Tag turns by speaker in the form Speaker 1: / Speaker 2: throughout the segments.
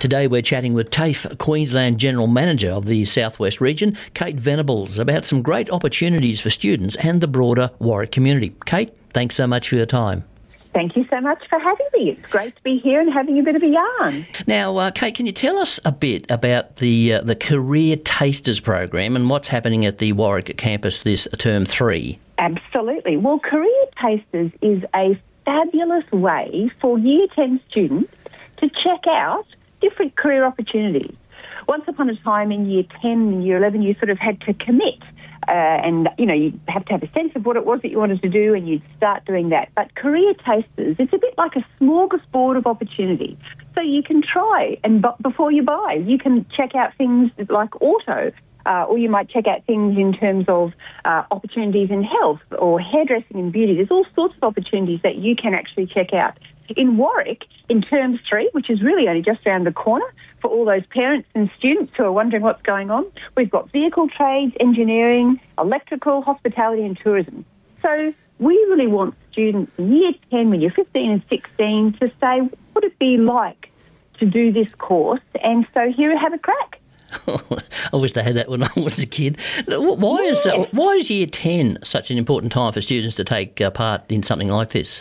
Speaker 1: Today we're chatting with TAFE Queensland General Manager of the Southwest Region, Kate Venables, about some great opportunities for students and the broader Warwick community. Kate, thanks so much for your time.
Speaker 2: Thank you so much for having me. It's great to be here and having a bit of a yarn.
Speaker 1: Now, Kate, can you tell us a bit about the Career Tasters program and what's happening at the Warwick campus this term 3?
Speaker 2: Absolutely. Well, Career Tasters is a fabulous way for Year 10 students to check out different career opportunities. Once upon a time in Year 10 and Year 11, you sort of had to commit. And, you have to have a sense of what it was that you wanted to do, and you'd start doing that. But Career Tasters, it's a bit like a smorgasbord of opportunity. So you can try, and before you buy, you can check out things like auto, or you might check out things in terms of opportunities in health or hairdressing and beauty. There's all sorts of opportunities that you can actually check out. In Warwick, in Term 3, which is really only just around the corner, for all those parents and students who are wondering what's going on, we've got vehicle trades, engineering, electrical, hospitality and tourism. So we really want students in Year 10, when you're 15 and 16, to say, what would it be like to do this course? And so here, have a crack.
Speaker 1: I wish they had that when I was a kid. Why is Year 10 such an important time for students to take part in something like this?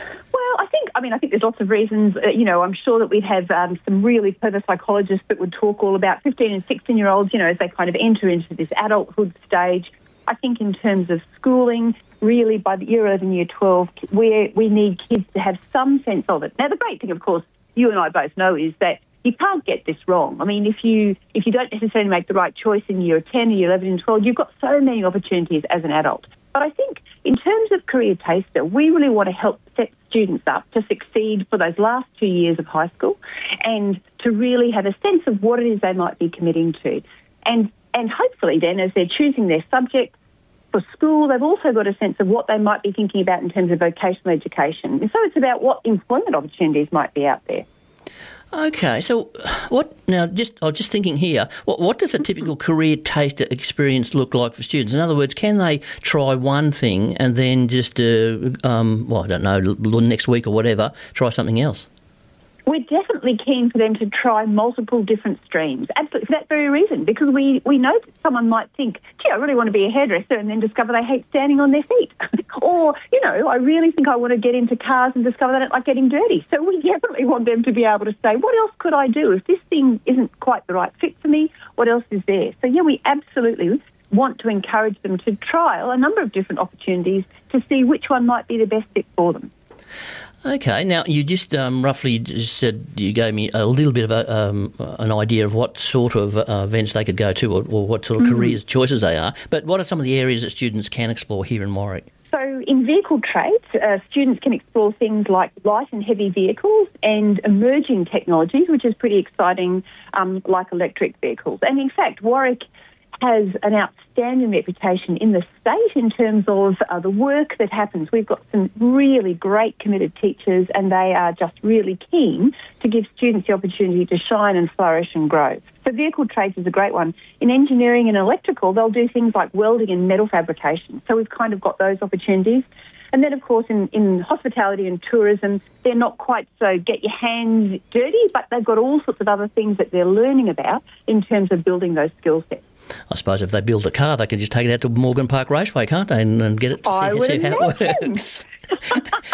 Speaker 2: I think there's lots of reasons. I'm sure that we'd have some really clever psychologists that would talk all about 15 and 16-year-olds, as they kind of enter into this adulthood stage. I think in terms of schooling, really by the Year 11, Year 12, we need kids to have some sense of it. Now, the great thing, of course, you and I both know, is that you can't get this wrong. I mean, if you don't necessarily make the right choice in Year 10, Year 11 and 12, you've got so many opportunities as an adult. But I think in terms of Career Taster, we really want to help set students up to succeed for those last 2 years of high school and to really have a sense of what it is they might be committing to. And hopefully then, as they're choosing their subjects for school, they've also got a sense of what they might be thinking about in terms of vocational education. And so it's about what employment opportunities might be out there.
Speaker 1: Okay, so I was just thinking here, what does a typical Career Taster experience look like for students? In other words, can they try one thing and then just, next week or whatever, try something else?
Speaker 2: We're definitely keen for them to try multiple different streams, absolutely, for that very reason, because we know that someone might think, gee, I really want to be a hairdresser, and then discover they hate standing on their feet. Or, I really think I want to get into cars and discover they don't like getting dirty. So we definitely want them to be able to say, what else could I do? If this thing isn't quite the right fit for me, what else is there? So, yeah, we absolutely want to encourage them to trial a number of different opportunities to see which one might be the best fit for them.
Speaker 1: Okay, now you just roughly just said, you gave me a little bit of an idea of what sort of events they could go to or what sort of careers choices they are, but what are some of the areas that students can explore here in Warwick?
Speaker 2: So in vehicle trades, students can explore things like light and heavy vehicles and emerging technologies, which is pretty exciting, like electric vehicles. And in fact, Warwick has an outstanding reputation in the state in terms of the work that happens. We've got some really great committed teachers, and they are just really keen to give students the opportunity to shine and flourish and grow. So vehicle trades is a great one. In engineering and electrical, they'll do things like welding and metal fabrication. So we've kind of got those opportunities. And then, of course, in hospitality and tourism, they're not quite so get your hands dirty, but they've got all sorts of other things that they're learning about in terms of building those skill sets.
Speaker 1: I suppose if they build a car, they can just take it out to Morgan Park Raceway, can't they, and get it to see how it works.